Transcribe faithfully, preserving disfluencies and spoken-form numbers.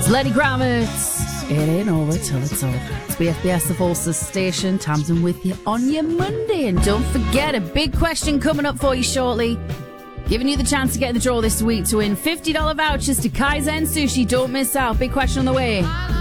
Lenny Kravitz. It ain't over till it's over. It's B F B S, the Forces station. Tamsin with you on your Monday. And don't forget, a big question coming up for you shortly. Giving you the chance to get in the draw this week to win fifty dollars vouchers to Kaizen Sushi. Don't miss out. Big question on the way.